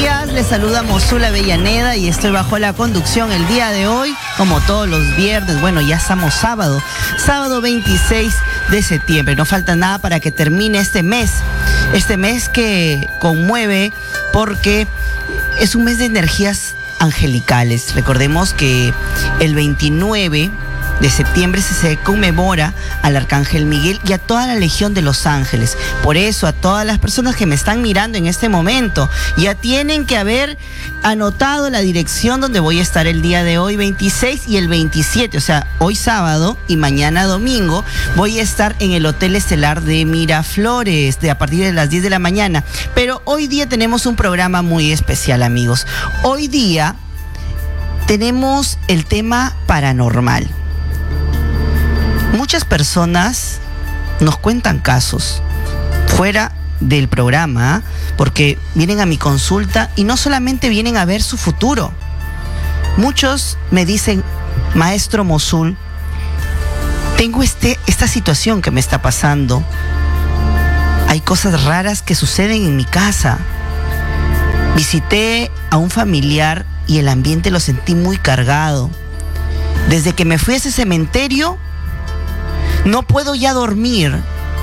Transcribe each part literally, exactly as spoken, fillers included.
días, les saluda Mosula Avellaneda y estoy bajo la conducción el día de hoy, como todos los viernes. Bueno, ya estamos sábado, sábado veintiséis de septiembre. No falta nada para que termine este mes, este mes que conmueve porque es un mes de energías angelicales. Recordemos que el veintinueve de septiembre se conmemora al Arcángel Miguel y a toda la Legión de los Ángeles. Por eso, a todas las personas que me están mirando en este momento, ya tienen que haber anotado la dirección donde voy a estar el día de hoy, veintiséis y el veintisiete, o sea, hoy sábado y mañana domingo, voy a estar en el Hotel Estelar de Miraflores, de a partir de las diez de la mañana. Pero hoy día tenemos un programa muy especial, amigos. Hoy día tenemos el tema paranormal. Muchas personas nos cuentan casos fuera del programa porque vienen a mi consulta y no solamente vienen a ver su futuro. Muchos me dicen, maestro Mosul, tengo este, esta situación que me está pasando. Hay cosas raras que suceden en mi casa. Visité a un familiar y el ambiente lo sentí muy cargado. Desde que me fui a ese cementerio, no puedo ya dormir.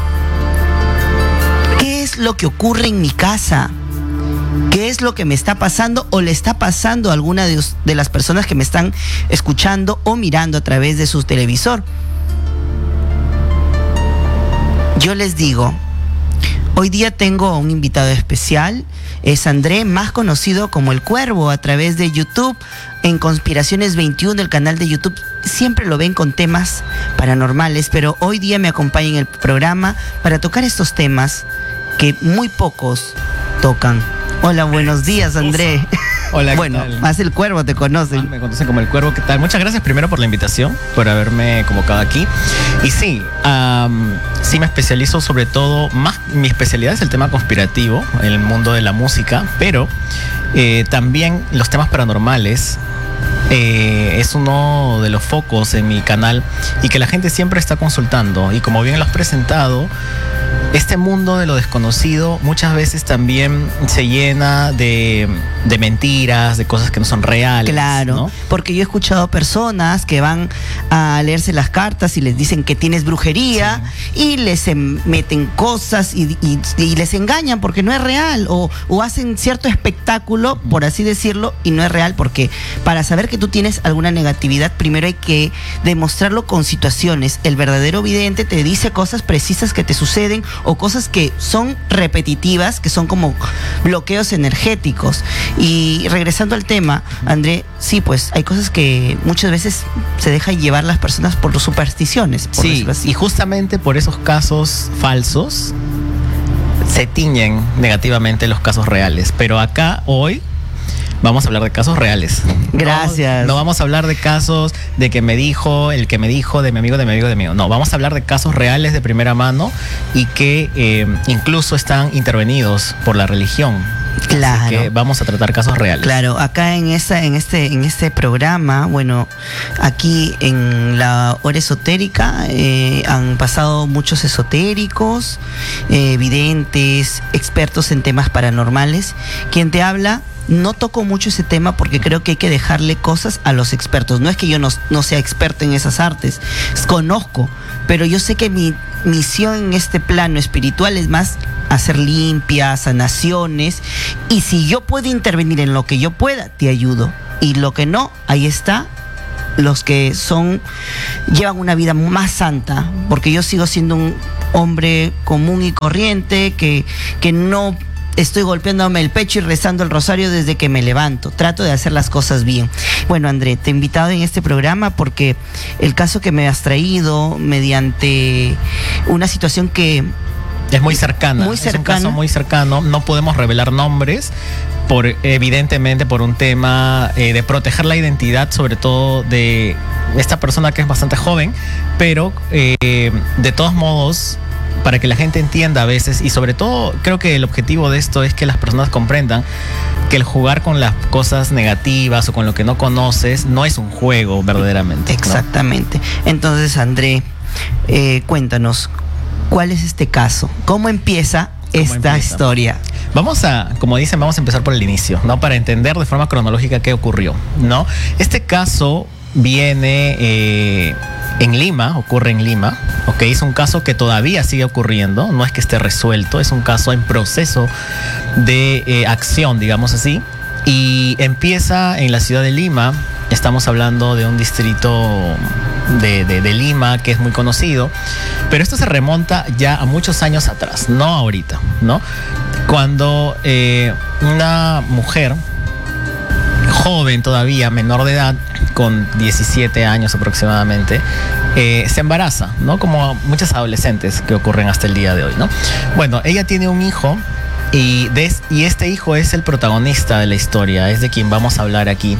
¿Qué es lo que ocurre en mi casa? ¿Qué es lo que me está pasando o le está pasando a alguna de, de las personas que me están escuchando o mirando a través de su televisor? Yo les digo, hoy día tengo un invitado especial. Es André, más conocido como El Cuervo a través de YouTube, en Conspiraciones veintiuno, el canal de YouTube. Siempre lo ven con temas paranormales, pero hoy día me acompaña en el programa para tocar estos temas que muy pocos tocan. Hola, buenos días, André. Hola, ¿qué bueno, tal? Más El Cuervo te conocen. Ah, me conocen como El Cuervo, ¿qué tal? Muchas gracias primero por la invitación, por haberme convocado aquí. Y sí, um, sí me especializo sobre todo, más mi especialidad es el tema conspirativo, en el mundo de la música, pero eh, también los temas paranormales. Eh, es uno de los focos en mi canal y que la gente siempre está consultando. Y como bien lo has presentado, este mundo de lo desconocido muchas veces también se llena de, de mentiras, de cosas que no son reales. Claro, ¿no? Porque yo he escuchado personas que van a leerse las cartas y les dicen que tienes brujería, sí, y les meten cosas y, y, y les engañan porque no es real, o, o hacen cierto espectáculo, por así decirlo, y no es real, porque para saber que tú tienes alguna negatividad, primero hay que demostrarlo con situaciones. El verdadero vidente te dice cosas precisas que te suceden o cosas que son repetitivas, que son como bloqueos energéticos. Y regresando al tema, André, sí, pues hay cosas que muchas veces se dejan llevar las personas por supersticiones, por sí, y justamente por esos casos falsos se tiñen negativamente los casos reales. Pero acá hoy vamos a hablar de casos reales. Gracias. No, no vamos a hablar de casos de que me dijo, el que me dijo, de mi amigo, de mi amigo, de mi amigo. No, vamos a hablar de casos reales de primera mano y que eh, incluso están intervenidos por la religión. Claro. Así que vamos a tratar casos reales. Claro, acá en esa, en este, en este programa, bueno, aquí en la hora esotérica eh, han pasado muchos esotéricos, eh, videntes, expertos en temas paranormales. Quien te habla, no toco mucho ese tema porque creo que hay que dejarle cosas a los expertos. No es que yo no, no sea experto en esas artes, conozco, pero yo sé que mi misión en este plano espiritual es más hacer limpias, sanaciones, y si yo puedo intervenir en lo que yo pueda, te ayudo, y lo que no, ahí está, los que son, llevan una vida más santa, porque yo sigo siendo un hombre común y corriente, que, que no estoy golpeándome el pecho y rezando el rosario desde que me levanto. Trato de hacer las cosas bien. Bueno, André, te he invitado en este programa porque el caso que me has traído mediante una situación que es muy cercana. Muy cercana. Es un caso muy cercano. No podemos revelar nombres, por evidentemente por un tema eh, de proteger la identidad, sobre todo de esta persona que es bastante joven, pero eh, de todos modos, para que la gente entienda a veces, y sobre todo creo que el objetivo de esto es que las personas comprendan que el jugar con las cosas negativas o con lo que no conoces no es un juego verdaderamente, ¿no? Exactamente. Entonces, André, eh, cuéntanos, ¿cuál es este caso? ¿Cómo empieza esta empieza? historia? Vamos a, como dicen, vamos a empezar por el inicio, ¿no? Para entender de forma cronológica qué ocurrió, ¿no? Este caso viene eh, en Lima, ocurre en Lima, ¿ok? Es un caso que todavía sigue ocurriendo, no es que esté resuelto, es un caso en proceso de eh, acción, digamos así, y empieza en la ciudad de Lima. Estamos hablando de un distrito de, de, de Lima que es muy conocido, pero esto se remonta ya a muchos años atrás, no ahorita, ¿no? Cuando eh, una mujer joven todavía, menor de edad, con diecisiete años aproximadamente, eh, se embaraza, ¿no? Como muchas adolescentes que ocurren hasta el día de hoy, ¿no? Bueno, ella tiene un hijo. Y, de, y este hijo es el protagonista de la historia, es de quien vamos a hablar aquí,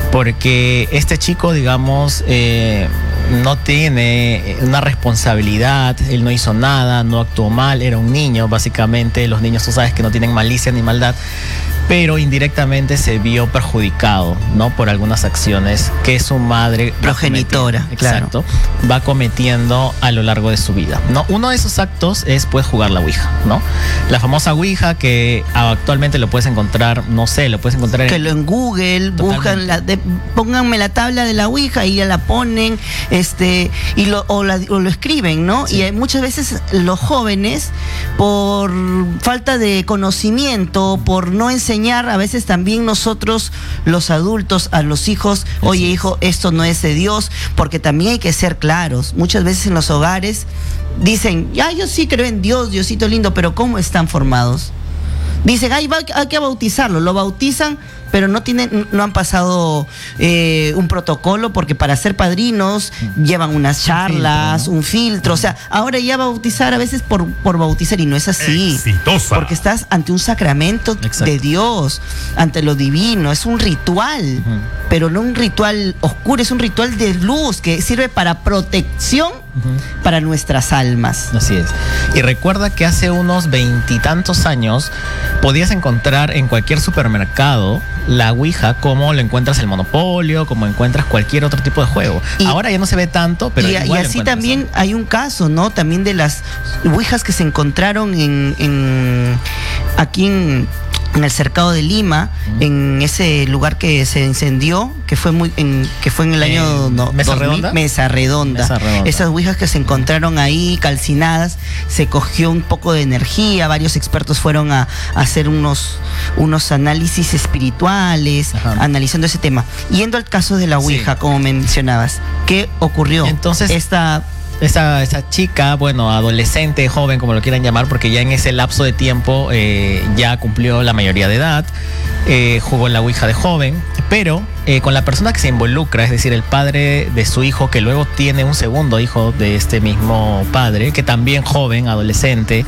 porque este chico, digamos, eh, no tiene una responsabilidad, él no hizo nada, no actuó mal, era un niño, básicamente. Los niños, tú sabes que no tienen malicia ni maldad, pero indirectamente se vio perjudicado, ¿no? Por algunas acciones que su madre progenitora, exacto, claro, va cometiendo a lo largo de su vida, ¿no? Uno de esos actos es, pues, jugar la Ouija, ¿no? La famosa Ouija que actualmente lo puedes encontrar, no sé, lo puedes encontrar que en, lo en Google, buscan la, de, pónganme la tabla de la Ouija y ya la ponen, este, y lo, o, la, o lo escriben, ¿no? Sí. Y muchas veces los jóvenes, por falta de conocimiento, por no enseñar, a veces también nosotros, los adultos, a los hijos, oye, hijo, esto no es de Dios, porque también hay que ser claros. Muchas veces en los hogares dicen, ya, yo sí creo en Dios, Diosito lindo, pero ¿cómo están formados? Dicen, ay, va, hay que bautizarlo, lo bautizan, pero no tienen, no han pasado eh, un protocolo, porque para ser padrinos llevan unas charlas, un filtro, ¿no? un filtro, o sea, ahora ya bautizar a veces por, por bautizar, y no es así. Exitosa. Porque estás ante un sacramento Exacto. de Dios, ante lo divino, es un ritual, uh-huh. pero no un ritual oscuro, es un ritual de luz que sirve para protección uh-huh. para nuestras almas. Así es. Y recuerda que hace unos veintitantos años podías encontrar en cualquier supermercado la Ouija, como lo encuentras el Monopolio, como encuentras cualquier otro tipo de juego. Y, ahora ya no se ve tanto, pero y, igual y así también ¿no? hay un caso, ¿no? También de las Ouijas que se encontraron en, en aquí en en el cercado de Lima, uh-huh. en ese lugar que se incendió, que fue muy en, que fue en el año eh, no, Mesa dos mil, Redonda. Mesa Redonda. Mesa Redonda. Esas ouijas que se encontraron ahí calcinadas, se cogió un poco de energía, varios expertos fueron a, a hacer unos, unos análisis espirituales, Ajá. analizando ese tema. Yendo al caso de la ouija, sí. como mencionabas, ¿qué ocurrió? Entonces, esta Esa, esa chica, bueno, adolescente, joven, como lo quieran llamar, porque ya en ese lapso de tiempo eh, ya cumplió la mayoría de edad, eh, jugó en la Ouija de joven, pero eh, con la persona que se involucra, es decir, el padre de su hijo, que luego tiene un segundo hijo de este mismo padre, que también joven, adolescente,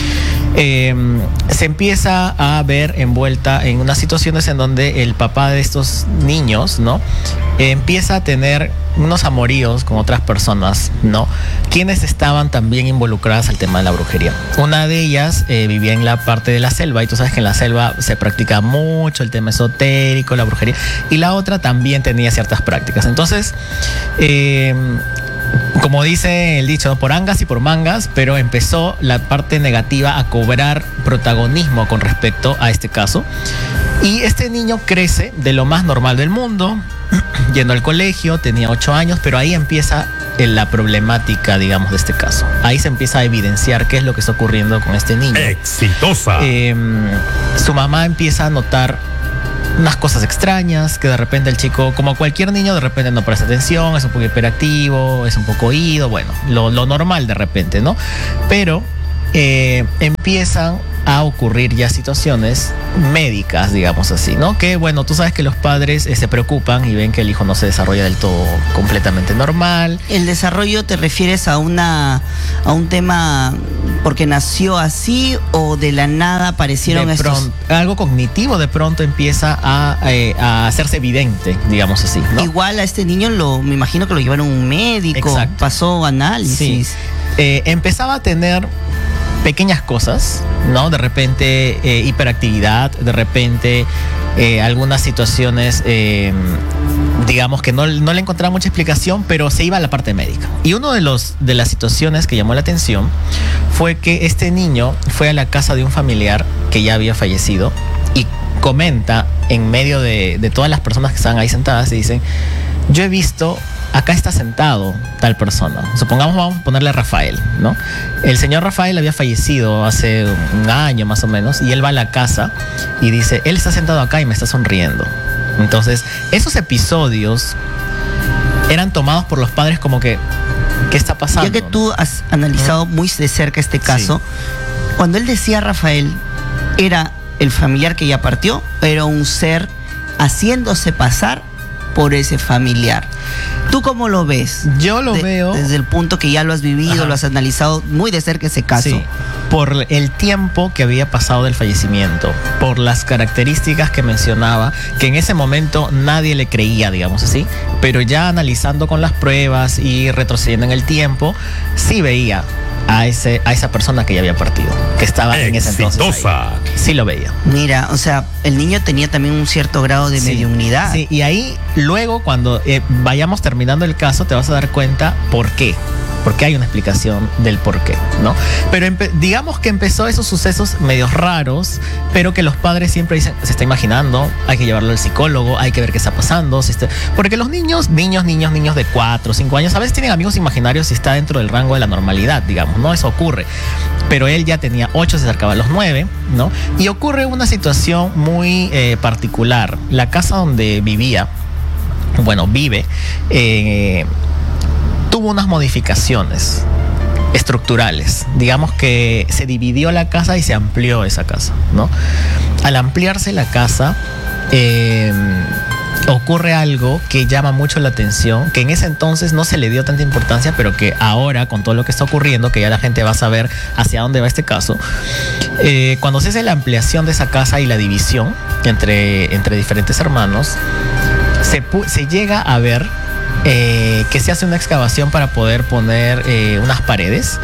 eh, se empieza a ver envuelta en unas situaciones en donde el papá de estos niños, ¿no? Eh, empieza a tener unos amoríos con otras personas, ¿no? Quienes estaban también involucradas al tema de la brujería. Una de ellas eh, vivía en la parte de la selva, y tú sabes que en la selva se practica mucho el tema esotérico, la brujería, y la otra también tenía ciertas prácticas. Entonces, eh, como dice el dicho, ¿no? Por angas y por mangas, pero empezó la parte negativa a cobrar protagonismo con respecto a este caso. Y este niño crece de lo más normal del mundo, yendo al colegio, tenía ocho años, pero ahí empieza la problemática, digamos, de este caso. Ahí se empieza a evidenciar qué es lo que está ocurriendo con este niño. Exitosa. Eh, su mamá empieza a notar unas cosas extrañas, que de repente el chico, como cualquier niño, de repente no presta atención, es un poco hiperactivo, es un poco oído, bueno, lo, lo normal de repente, ¿no? Pero eh, empiezan a ocurrir ya situaciones médicas, digamos así, ¿no? Que, bueno, tú sabes que los padres eh, se preocupan y ven que el hijo no se desarrolla del todo completamente normal. ¿El desarrollo te refieres a una a un tema porque nació así, o de la nada aparecieron de estos? Pronto, algo cognitivo de pronto empieza a, eh, a hacerse evidente, digamos así, ¿no? Igual a este niño lo, me imagino que lo llevaron a un médico. Exacto. Pasó análisis. Sí. Eh, empezaba a tener pequeñas cosas, ¿no? De repente eh, hiperactividad, de repente eh, algunas situaciones eh, digamos que no, no le encontraba mucha explicación, pero se iba a la parte médica. Y uno de los de las situaciones que llamó la atención fue que este niño fue a la casa de un familiar que ya había fallecido y comenta en medio de, de todas las personas que estaban ahí sentadas y dicen: yo he visto, acá está sentado tal persona. Supongamos, vamos a ponerle a Rafael, ¿no? El señor Rafael había fallecido hace un año más o menos y él va a la casa y dice: él está sentado acá y me está sonriendo. Entonces, esos episodios eran tomados por los padres como que, ¿qué está pasando? Ya que tú has analizado muy de cerca este caso, sí. Cuando él decía Rafael, ¿era el familiar que ya partió? ¿Era un ser haciéndose pasar por ese familiar? ¿Tú cómo lo ves? Yo lo de, veo desde el punto que ya lo has vivido, ajá, lo has analizado muy de cerca ese caso. Sí, por el tiempo que había pasado del fallecimiento, por las características que mencionaba, que en ese momento nadie le creía, digamos así, pero ya analizando con las pruebas y retrocediendo en el tiempo, sí veía a ese a esa persona que ya había partido, que estaba en ese entonces ahí. Sí lo veía. Mira, o sea, el niño tenía también un cierto grado de sí, mediunidad. Sí, y ahí luego cuando eh, vayamos terminando el caso te vas a dar cuenta por qué. Porque hay una explicación del por qué, ¿no? Pero digamos que empezó esos sucesos medios raros, pero que los padres siempre dicen: se está imaginando, hay que llevarlo al psicólogo, hay que ver qué está pasando. Si está... Porque los niños, niños, niños, niños de cuatro, cinco años, a veces tienen amigos imaginarios y está dentro del rango de la normalidad, digamos, ¿no? Eso ocurre. Pero él ya tenía ocho, se acercaba a los nueve, ¿no? Y ocurre una situación muy eh, particular. La casa donde vivía, bueno, vive, eh, tuvo unas modificaciones estructurales. Digamos que se dividió la casa y se amplió esa casa, ¿no? Al ampliarse la casa, eh, ocurre algo que llama mucho la atención, que en ese entonces no se le dio tanta importancia, pero que ahora, con todo lo que está ocurriendo, que ya la gente va a saber hacia dónde va este caso, eh, cuando se hace la ampliación de esa casa y la división entre, entre diferentes hermanos, se, se llega a ver Eh, que se hace una excavación para poder poner eh, unas paredes,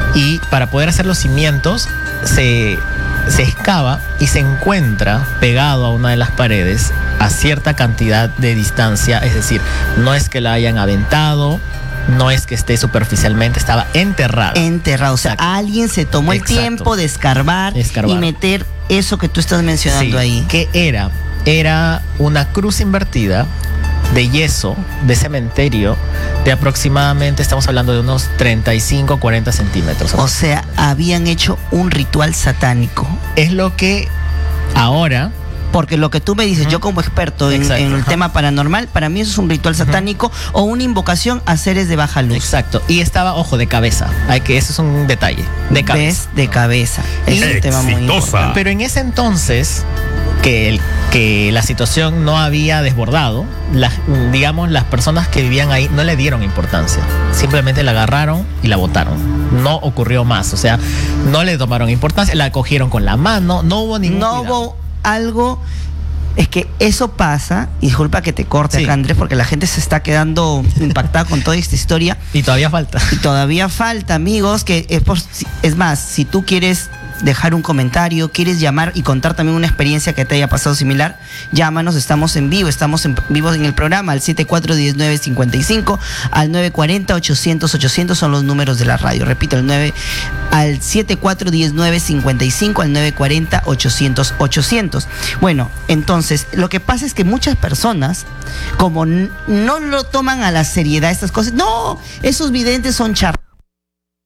y para poder hacer los cimientos se, se excava y se encuentra pegado a una de las paredes a cierta cantidad de distancia, es decir, no es que la hayan aventado, no es que esté superficialmente, estaba enterrado. Enterrado, o sea, exacto, alguien se tomó el Exacto. tiempo de escarbar, escarbar y meter eso que tú estás mencionando, sí, ahí. ¿Qué era? Era una cruz invertida de yeso, de cementerio, de aproximadamente, estamos hablando de unos treinta y cinco, cuarenta centímetros. O sea, habían hecho un ritual satánico. Es lo que ahora... Porque lo que tú me dices, uh-huh, yo como experto en, en el uh-huh. tema paranormal, para mí eso es un ritual satánico, uh-huh, o una invocación a seres de baja luz. Exacto. Y estaba, ojo, de cabeza. Hay que, eso es un detalle. De cabeza. ¿Ves? De cabeza. Es un tema muy importante. Pero en ese entonces, que, el, que la situación no había desbordado, las, digamos, las personas que vivían ahí no le dieron importancia. Simplemente la agarraron y la botaron. No ocurrió más. O sea, no le tomaron importancia, la cogieron con la mano, no hubo ningún No cuidado. hubo algo. Es que eso pasa, y disculpa que te corte, sí, acá, Andrés, porque la gente se está quedando impactada con toda esta historia. Y todavía falta. Y todavía falta, amigos, que es, por, es más, si tú quieres dejar un comentario, quieres llamar y contar también una experiencia que te haya pasado similar, llámanos, estamos en vivo, estamos en vivo en el programa al siete cuatro uno nueve cinco cinco, al nueve cuatro cero ochocientos ochocientos son los números de la radio. Repito, el nueve al siete cuatro uno nueve cinco cinco, al nueve cuatro cero ochocientos ochocientos. Bueno, entonces, lo que pasa es que muchas personas, como no lo toman a la seriedad estas cosas, no, esos videntes son charros.